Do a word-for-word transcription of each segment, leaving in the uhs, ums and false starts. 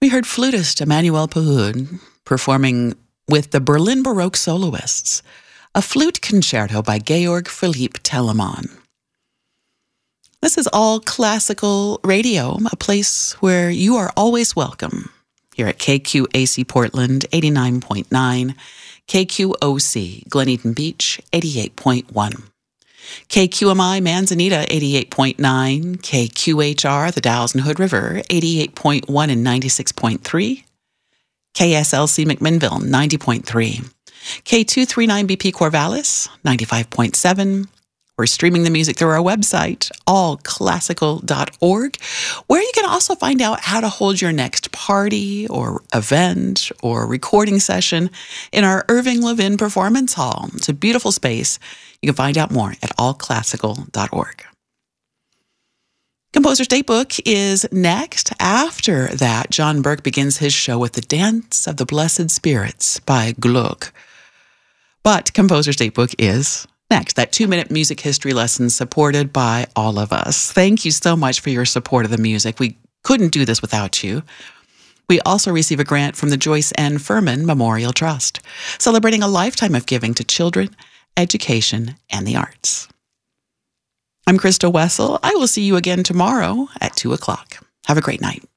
heard flutist Emmanuel Pahud performing with the Berlin Baroque Soloists, a flute concerto by Georg Philipp Telemann. This is All Classical Radio, a place where you are always welcome. Here at K Q A C Portland, eighty-nine point nine, K Q O C Glen Eden Beach, eighty-eight point one. K Q M I Manzanita, eighty-eight point nine, K Q H R The Dalles and Hood River, eighty-eight point one and ninety-six point three, K S L C McMinnville, ninety point three, K two thirty-nine B P Corvallis, ninety-five point seven. We're streaming the music through our website, all classical dot org, where you can also find out how to hold your next party or event or recording session in our Irving Levin Performance Hall. It's a beautiful space. You can find out more at all classical dot org. Composer's Datebook is next. After that, John Burke begins his show with The Dance of the Blessed Spirits by Gluck. But Composer's Datebook is next, that two-minute music history lesson supported by all of us. Thank you so much for your support of the music. We couldn't do this without you. We also receive a grant from the Joyce N. Furman Memorial Trust, celebrating a lifetime of giving to children, education, and the arts. I'm Krista Wessel. I will see you again tomorrow at two o'clock. Have a great night.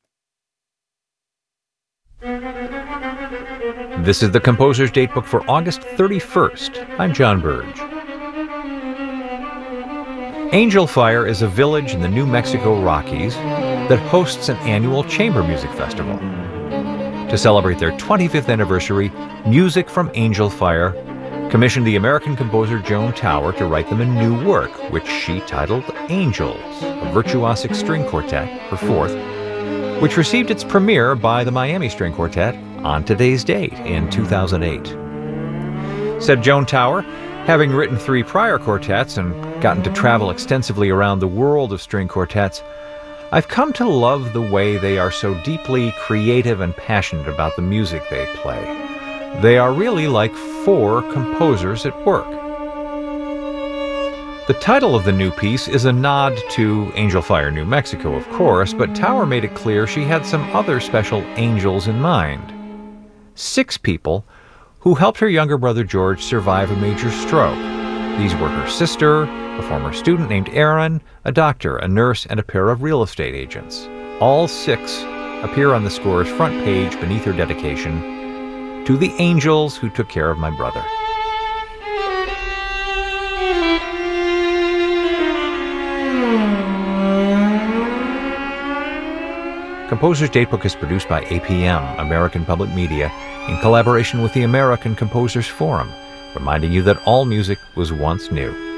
This is the Composer's Datebook for August thirty-first. I'm John Burge. Angel Fire is a village in the New Mexico Rockies that hosts an annual chamber music festival. To celebrate their twenty-fifth anniversary, Music from Angel Fire commissioned the American composer Joan Tower to write them a new work, which she titled Angels, a virtuosic string quartet, her fourth, which received its premiere by the Miami String Quartet on today's date in two thousand eight. Said Joan Tower, having written three prior quartets and gotten to travel extensively around the world of string quartets, I've come to love the way they are so deeply creative and passionate about the music they play. They are really like four composers at work. The title of the new piece is a nod to Angel Fire, New Mexico, of course, but Tower made it clear she had some other special angels in mind. Six people who helped her younger brother George survive a major stroke. These were her sister, a former student named Aaron, a doctor, a nurse, and a pair of real estate agents. All six appear on the score's front page beneath her dedication, "To the angels who took care of my brother." Composer's Datebook is produced by A P M, American Public Media, in collaboration with the American Composers Forum, reminding you that all music was once new.